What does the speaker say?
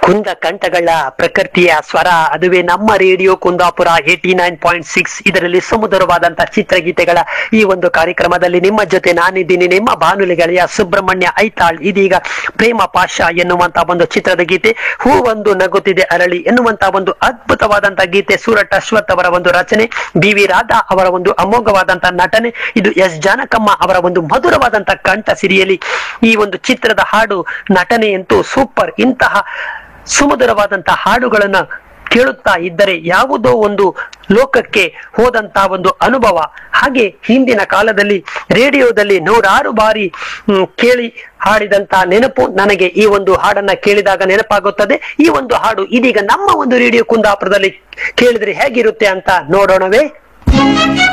ಕುಂದ ಕಂಠಗಳ ಪ್ರಕೃತಿಯ ಸ್ವರ, ಅದುವೇ ನಮ್ಮ ರೇಡಿಯೋ ಕುಂದಾಪುರ 89.6. ಇದರಲ್ಲಿ ಸುಮಧುರವಾದಂತಹ ಚಿತ್ರಗೀತೆಗಳ ಈ ಒಂದು ಕಾರ್ಯಕ್ರಮದಲ್ಲಿ ನಿಮ್ಮ ಜೊತೆ ನಾನಿದ್ದೀನಿ, ನಿಮ್ಮ ಬಾನುಲಿ ಗೆಳೆಯ ಸುಬ್ರಹ್ಮಣ್ಯ ಐತಾಳ್. ಇದೀಗ ಪ್ರೇಮ ಪಾಶ ಎನ್ನುವಂತಹ ಒಂದು ಚಿತ್ರದ ಗೀತೆ, ಹೂ ಒಂದು ನಗುತ್ತಿದೆ ಅರಳಿ ಎನ್ನುವಂತಹ ಒಂದು ಅದ್ಭುತವಾದಂತಹ ಗೀತೆ. ಸೂರಟ್ ಅಶ್ವಥ್ ಅವರ ಒಂದು ರಚನೆ, ಬಿ.ವಿ. ರಾಧಾ ಅವರ ಒಂದು ಅಮೋಘವಾದಂತಹ ನಟನೆ, ಇದು ಎಸ್ ಜಾನಕಮ್ಮ ಅವರ ಒಂದು ಮಧುರವಾದಂತಹ ಕಂಠ ಸಿರಿಯಲಿ ಈ ಒಂದು ಚಿತ್ರದ ಹಾಡು ನಟನೆಯಂತೂ ಸೂಪರ್. ಇಂತಹ ಸುಮಧುರವಾದಂತಹ ಹಾಡುಗಳನ್ನ ಕೇಳುತ್ತಾ ಇದ್ದರೆ ಯಾವುದೋ ಒಂದು ಲೋಕಕ್ಕೆ ಹೋದಂತಹ ಒಂದು ಅನುಭವ. ಹಾಗೆ ಹಿಂದಿನ ಕಾಲದಲ್ಲಿ ರೇಡಿಯೋದಲ್ಲಿ ನೂರಾರು ಬಾರಿ ಕೇಳಿ ಹಾಡಿದಂತಹ ನೆನಪು ನನಗೆ ಈ ಒಂದು ಹಾಡನ್ನ ಕೇಳಿದಾಗ ನೆನಪಾಗುತ್ತದೆ. ಈ ಒಂದು ಹಾಡು ಇದೀಗ ನಮ್ಮ ಒಂದು ರೇಡಿಯೋ ಕುಂದಾಪುರದಲ್ಲಿ ಕೇಳಿದ್ರೆ ಹೇಗಿರುತ್ತೆ ಅಂತ ನೋಡೋಣವೇ.